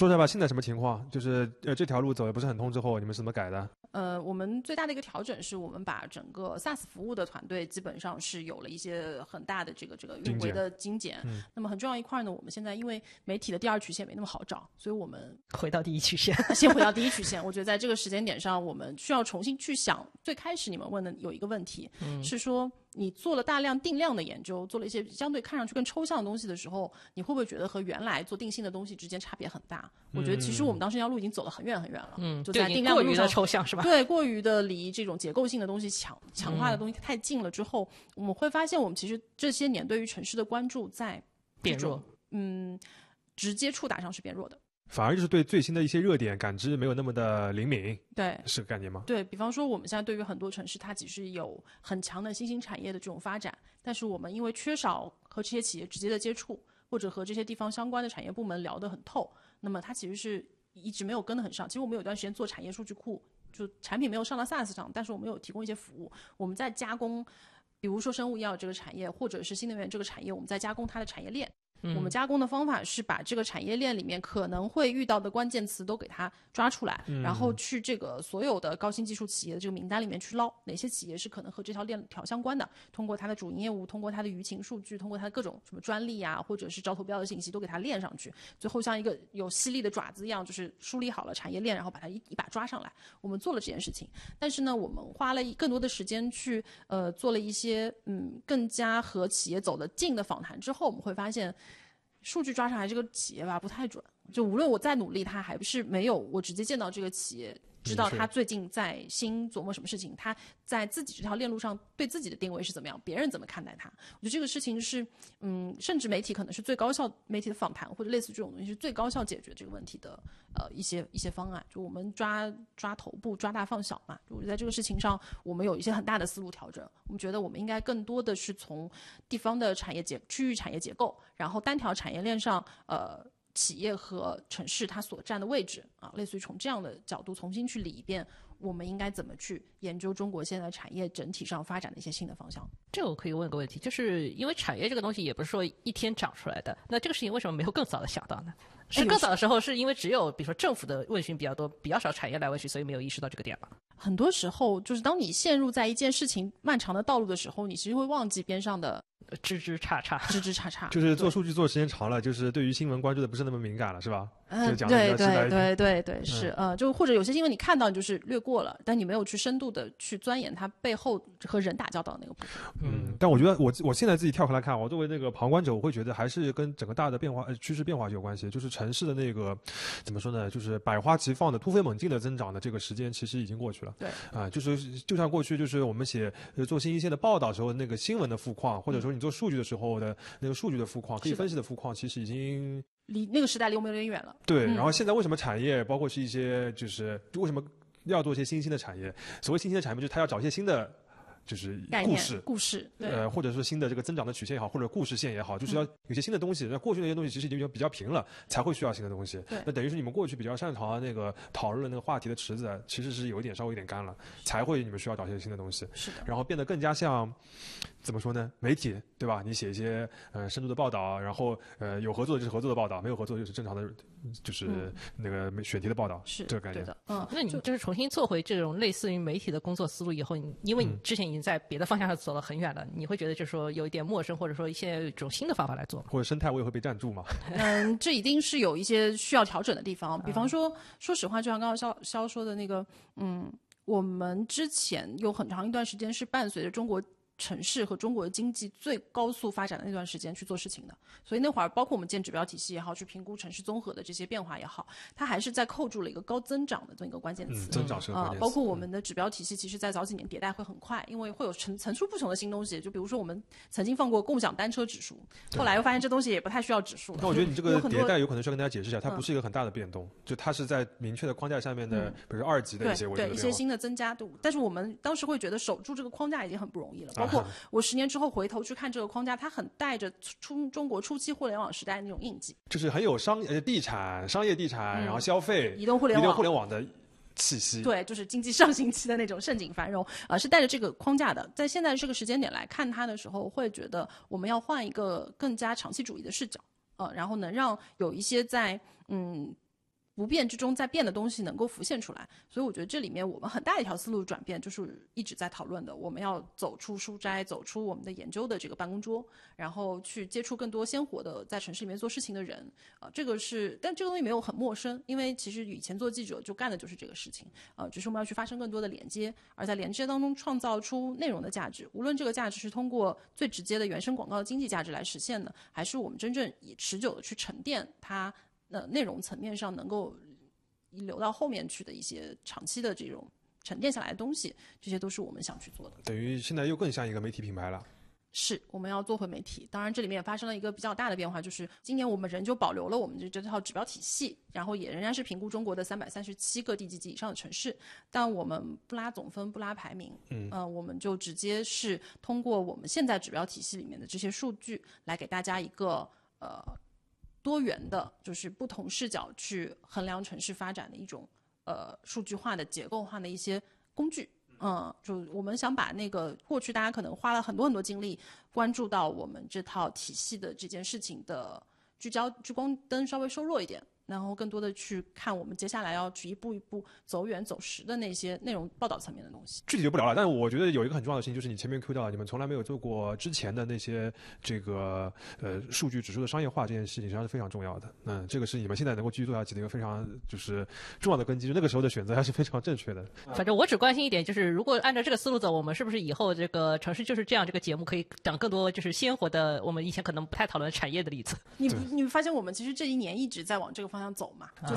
说一下吧，现在什么情况？就是这条路走的不是很通之后，你们是怎么改的？ 我们最大的一个调整是我们把整个 SaaS 服务的团队基本上是有了一些很大的这个运维的精简。那么很重要一块呢，我们现在因为媒体的第二曲线没那么好找，所以我们回到第一曲线， 先回到第一曲线。我觉得在这个时间点上，我们需要重新去想，最开始你们问的有一个问题，是说你做了大量定量的研究，做了一些相对看上去更抽象的东西的时候，你会不会觉得和原来做定性的东西之间差别很大？我觉得其实我们当时那条路已经走得很远很远了，就在定量的路上过于的抽象是吧？ 对，过于的离这种结构性的东西强化的东西太近了之后，我们会发现我们其实这些年对于城市的关注在变弱， 直接触达上是变弱的。 反而就是对最新的一些热点感知没有那么的灵敏， 对， 是个概念吗？ 对，比方说我们现在对于很多城市，它其实有很强的新兴产业的这种发展，但是我们因为缺少和这些企业直接的接触，或者和这些地方相关的产业部门聊得很透，那么它其实是一直没有跟得很上。其实我们有一段时间做产业数据库，就产品没有上到 SaaS 上，但是我们有提供一些服务，我们在加工，比如说生物医药这个产业，或者是新能源这个产业，我们在加工它的产业链。我们加工的方法是把这个产业链里面可能会遇到的关键词都给它抓出来，然后去这个所有的高新技术企业的这个名单里面去捞哪些企业是可能和这条链条相关的，通过它的主营业务，通过它的舆情数据，通过它的各种什么专利啊，或者是招投标的信息都给它链上去，最后像一个有犀利的爪子一样，就是梳理好了产业链，然后把它一把抓上来。我们做了这件事情，但是呢，我们花了更多的时间去做了一些更加和企业走得近的访谈之后，我们会发现数据抓上来这个企业吧不太准，就无论我再努力，它还不是没有我直接见到这个企业，知道他最近在新琢磨什么事情，他在自己这条链路上对自己的定位是怎么样，别人怎么看待他。我觉得这个事情是甚至媒体可能是最高效，媒体的访谈或者类似这种东西是最高效解决这个问题的一些方案。就我们抓头部，抓大放小嘛。我觉得在这个事情上我们有一些很大的思路调整，我们觉得我们应该更多的是从地方的区域产业结构，然后单条产业链上企业和城市它所占的位置啊，类似于从这样的角度重新去理一遍，我们应该怎么去研究中国现在产业整体上发展的一些新的方向。 这我可以问个问题，就是因为产业这个东西也不是说一天长出来的，那这个事情为什么没有更早的想到呢？是更早的时候是因为只有比如说政府的问询比较多，比较少产业来问询，所以没有意识到这个点吗？ 很多时候就是当你陷入在一件事情漫长的道路的时候，你其实会忘记边上的枝枝杈杈， 就是做数据做时间长了，就是对于新闻关注的不是那么敏感了，是吧？ 对，是就或者有些新闻你看到你就是略过了，但你没有去深度的去钻研它背后和人打交道的那个部分。 但我觉得我现在自己跳开来看，我作为那个旁观者，我会觉得还是跟整个大的趋势变化有关系。就是城市的那个怎么说呢？就是百花齐放的突飞猛进的增长的这个时间其实已经过去了。 对就像过去就是我们做新一线的报道时候那个新闻的富矿，或者说你做数据的时候的那个数据的富矿，可以分析的富矿，其实已经离那个时代离我们有点远了。 对，然后现在为什么产业包括是一些就是为什么要做一些新兴的产业？所谓新兴的产业，就是它要找一些新的就是故事，或者说新的这个增长的曲线也好，或者故事线也好，就是要有些新的东西。那过去那些东西其实已经比较平了，才会需要新的东西。那等于是你们过去比较擅长的那个讨论那个话题的池子，其实是稍微有点干了，才会你们需要找一些新的东西。 是的， 然后变得更加像怎么说呢？媒体对吧？你写一些深度的报道，然后有合作的就是合作的报道，没有合作就是正常的，就是那个选题的报道， 是这个概念。 对的。 那你就是重新做回这种类似于媒体的工作思路以后，因为你之前已经在别的方向上走了很远了，你会觉得就是说有一点陌生，或者说现在有一种新的方法来做吗？ 或者生态位会被占住吗？ 这一定是有一些需要调整的地方。比方说，说实话，就像刚刚肖说的那个，我们之前有很长一段时间是伴随着中国城市和中国的经济最高速发展的那段时间去做事情的，所以那会儿包括我们建指标体系也好，去评估城市综合的这些变化也好，它还是在扣住了一个高增长的这么一个关键词。 增长是个关键词。 包括我们的指标体系，其实在早几年迭代会很快，因为会有层出不穷的新东西。就比如说我们曾经放过共享单车指数，后来又发现这东西也不太需要指数了。 那我觉得你这个迭代有可能需要跟大家解释一下，它不是一个很大的变动，就它是在明确的框架下面的，比如说2级的一些对一些新的增加度。但是我们当时会觉得守住这个框架已经很不容易了，包括我10年之后回头去看这个框架，它很带着中国初期互联网时代的那种印记， 就是很有商业地产，然后消费、 移动互联网的气息。 对，就是经济上行期的那种盛景繁荣，是带着这个框架的。在现在这个时间点来看它的时候，会觉得我们要换一个更加长期主义的视角，然后能让有一些在不变之中在变的东西能够浮现出来。所以我觉得这里面我们很大一条思路转变就是一直在讨论的，我们要走出书斋，走出我们的研究的这个办公桌，然后去接触更多鲜活的在城市里面做事情的人。这个是，但这个东西没有很陌生，因为其实以前做记者就干的就是这个事情。只是我们要去发生更多的连接，而在连接当中创造出内容的价值，无论这个价值是通过最直接的原生广告的经济价值来实现的，还是我们真正以持久的去沉淀它内容层面上能够流到后面去的一些长期的这种沉淀下来的东西，这些都是我们想去做的。 等于现在又更像一个媒体品牌了。 是，我们要做回媒体。当然这里面也发生了一个比较大的变化，就是今年我们仍旧保留了我们这套指标体系，然后也仍然是评估中国的337个地级及以上的城市，但我们不拉总分，不拉排名，我们就直接是通过我们现在指标体系里面的这些数据来给大家一个多元的，就是不同视角去衡量城市发展的一种数据化的结构化的一些工具。就我们想把那个过去大家可能花了很多很多精力关注到我们这套体系的这件事情的聚光灯稍微收弱一点，然后更多的去看我们接下来要去一步一步走远走实的那些内容报道层面的东西。 具体就不聊了，但是我觉得有一个很重要的事情，就是你前面 Q 到你们从来没有做过之前的那些这个数据指数的商业化这件事情，实际上是非常重要的。这个是你们现在能够继续做下去的一个非常就是重要的根基，那个时候的选择还是非常正确的。 反正我只关心一点，就是如果按照这个思路走，我们是不是以后这个城市就是这样这个节目可以讲更多就是鲜活的我们以前可能不太讨论的产业的例子。 你发现我们其实这一年一直在往这个方向走嘛，就